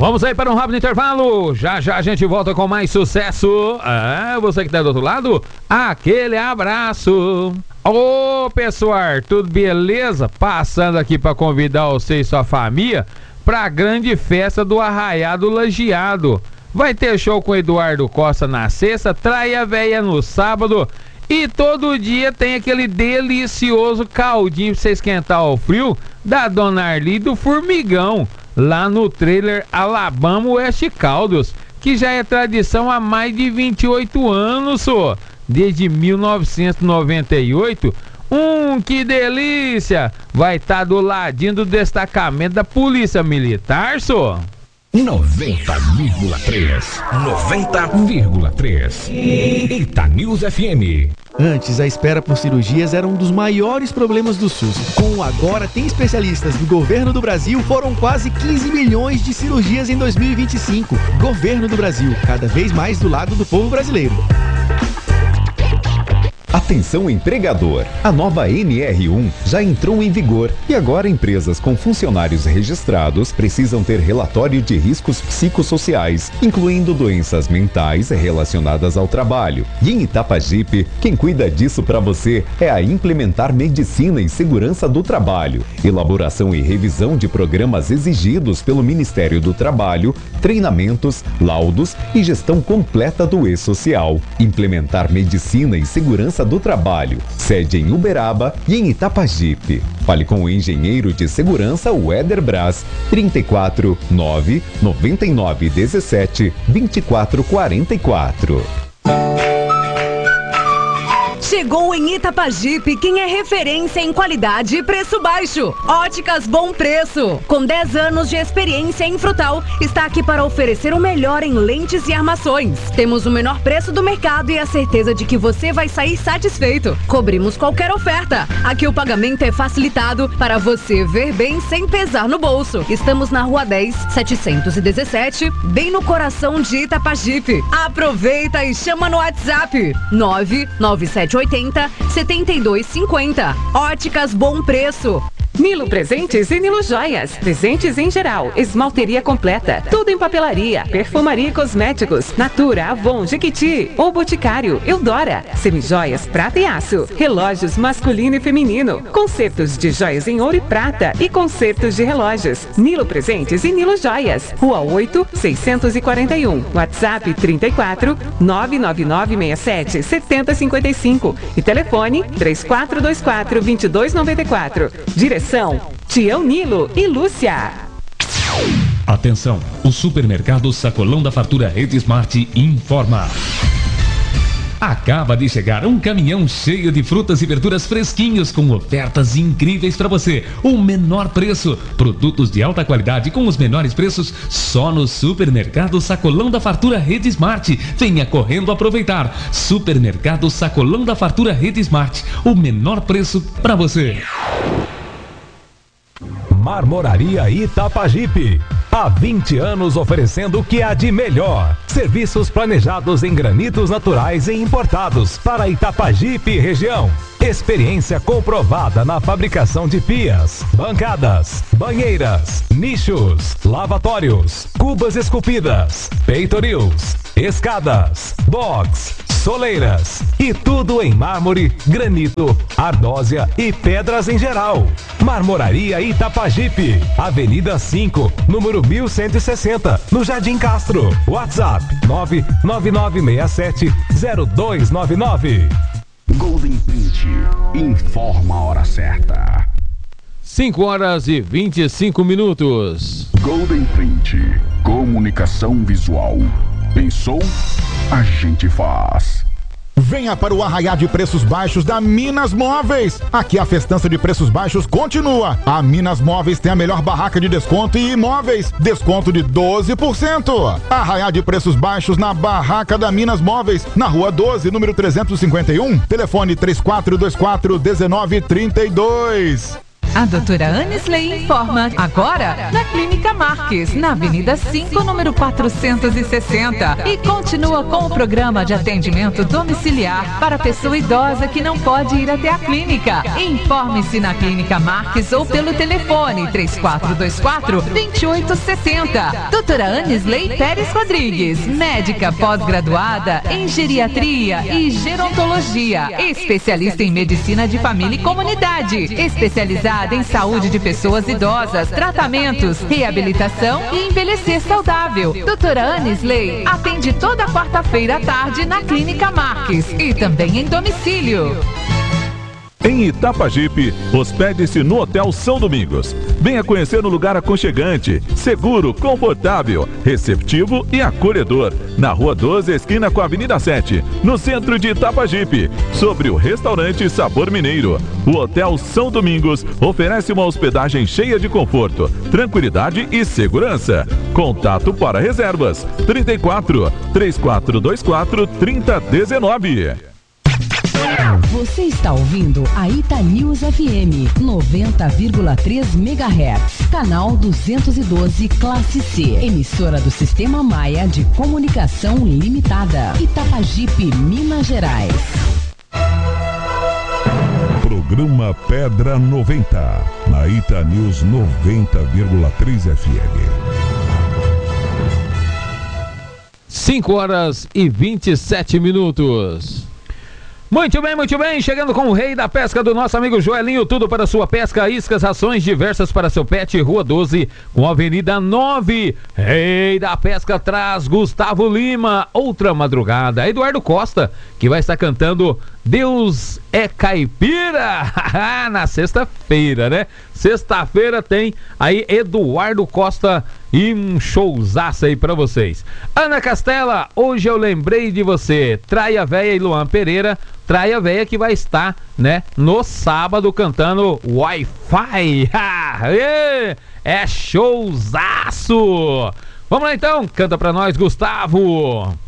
Vamos aí para um rápido intervalo. Já já a gente volta com mais sucesso. Você que tá do outro lado, aquele abraço. Ô pessoal, tudo beleza? Passando aqui para convidar você e sua família para a grande festa do Arraiado Lajeado. Vai ter show com Eduardo Costa na sexta, Traia Véia no sábado e todo dia tem aquele delicioso caldinho pra você esquentar o frio da Dona Arli do Formigão, lá no trailer Alabama West Caldos, que já é tradição há mais de 28 anos, só. Desde 1998. Que delícia! Vai estar do ladinho do destacamento da Polícia Militar, só. 90,3 Itanews FM. Antes, a espera por cirurgias era um dos maiores problemas do SUS. Com o Agora Tem Especialistas do Governo do Brasil, foram quase 15 milhões de cirurgias em 2025. Governo do Brasil, cada vez mais do lado do povo brasileiro. Atenção empregador, a nova NR1 já entrou em vigor e agora empresas com funcionários registrados precisam ter relatório de riscos psicossociais, incluindo doenças mentais relacionadas ao trabalho. E em Itapajipe, quem cuida disso para você é a Implementar Medicina e Segurança do Trabalho, elaboração e revisão de programas exigidos pelo Ministério do Trabalho, treinamentos, laudos e gestão completa do E-Social. Implementar Medicina e Segurança do Trabalho, sede em Uberaba e em Itapajipe. Fale com o engenheiro de segurança Weder Braz, 34 9 99 17 24 44. Chegou em Itapajipe quem é referência em qualidade e preço baixo. Óticas Bom Preço. Com 10 anos de experiência em frutal, está aqui para oferecer o melhor em lentes e armações. Temos o menor preço do mercado e a certeza de que você vai sair satisfeito. Cobrimos qualquer oferta. Aqui o pagamento é facilitado para você ver bem sem pesar no bolso. Estamos na Rua 10, 717, bem no coração de Itapajipe. Aproveita e chama no WhatsApp 99780 7250. Óticas Bom Preço. Nilo Presentes e Nilo Joias. Presentes em geral, esmalteria completa, tudo em papelaria, perfumaria e cosméticos, Natura, Avon, Jequiti, ou Boticário, Eudora, semijoias, prata e aço, relógios masculino e feminino, concertos de joias em ouro e prata e concertos de relógios. Nilo Presentes e Nilo Joias. Rua 8, 641. WhatsApp 34 99967 7055 e telefone 3424 2294. Direção Tião Nilo e Lúcia. Atenção, o supermercado Sacolão da Fartura Rede Smart informa. Acaba de chegar um caminhão cheio de frutas e verduras fresquinhos com ofertas incríveis para você. O menor preço, produtos de alta qualidade com os menores preços só no supermercado Sacolão da Fartura Rede Smart. Venha correndo aproveitar. Supermercado Sacolão da Fartura Rede Smart, o menor preço para você. Marmoraria Itapajipe. Há 20 anos oferecendo o que há de melhor. Serviços planejados em granitos naturais e importados para Itapajipe e região. Experiência comprovada na fabricação de pias, bancadas, banheiras, nichos, lavatórios, cubas esculpidas, peitorils, escadas, box, soleiras e tudo em mármore, granito, ardósia e pedras em geral. Marmoraria Itapajipe, Avenida 5, número 1160, no Jardim Castro. WhatsApp 999670299. Golden Print informa a hora certa. 5 horas e 25 minutos. Golden Print, comunicação visual. Pensou? A gente faz. Venha para o arraiá de preços baixos da Minas Móveis. Aqui a festança de preços baixos continua. A Minas Móveis tem a melhor barraca de desconto e imóveis. Desconto de 12%. Arraiá de preços baixos na barraca da Minas Móveis, na Rua 12, número 351. Telefone 3424-1932. A doutora Anisley informa agora na Clínica Marques, na Avenida 5, número 460. E continua com o programa de atendimento domiciliar para pessoa idosa que não pode ir até a clínica. Informe-se na Clínica Marques ou pelo telefone 3424-2860. Doutora Anisley Pérez Rodrigues, médica pós-graduada em geriatria e gerontologia, especialista em medicina de família e comunidade, especializada em saúde de pessoas idosas, tratamentos, reabilitação e envelhecer saudável. Doutora Anisley atende toda quarta-feira à tarde na Clínica Marques e também em domicílio. Em Itapajipe, hospede-se no Hotel São Domingos. Venha conhecer um lugar aconchegante, seguro, confortável, receptivo e acolhedor. Na Rua 12, esquina com a Avenida 7, no centro de Itapajipe, sobre o restaurante Sabor Mineiro. O Hotel São Domingos oferece uma hospedagem cheia de conforto, tranquilidade e segurança. Contato para reservas: 34-3424-3019. Você está ouvindo a Ita News FM 90,3 MHz, canal 212 classe C, emissora do Sistema Maia de Comunicação Limitada, Itapajipe, Minas Gerais. Programa Pedra 90, na Ita News 90,3 FM. 5h27. Muito bem, chegando com o rei da pesca do nosso amigo Joelinho, tudo para sua pesca, iscas, rações diversas para seu pet, Rua 12, com Avenida 9. Rei da pesca traz Gustavo Lima, outra madrugada, Eduardo Costa, que vai estar cantando Deus é Caipira, na sexta-feira, né? Sexta-feira tem aí Eduardo Costa e um showzaço aí pra vocês. Ana Castela, hoje eu lembrei de você. Traia Véia e Luan Pereira. Traia Véia que vai estar, né, no sábado cantando Wi-Fi. É showzaço. Vamos lá então, canta pra nós, Gustavo.